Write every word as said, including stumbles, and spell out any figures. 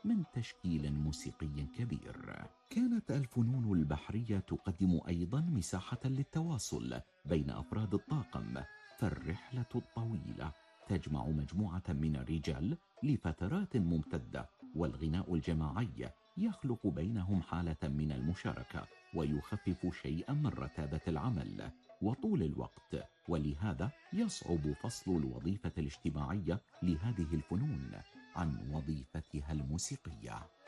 من تشكيل موسيقي كبير. كانت الفنون البحرية تقدم أيضا مساحة للتواصل بين أفراد الطاقم، فالرحلة الطويلة تجمع مجموعة من الرجال لفترات ممتدة، والغناء الجماعي يخلق بينهم حالة من المشاركة ويخفف شيئا من رتابة العمل وطول الوقت، ولهذا يصعب فصل الوظيفة الاجتماعية لهذه الفنون عن وظيفتها الموسيقية.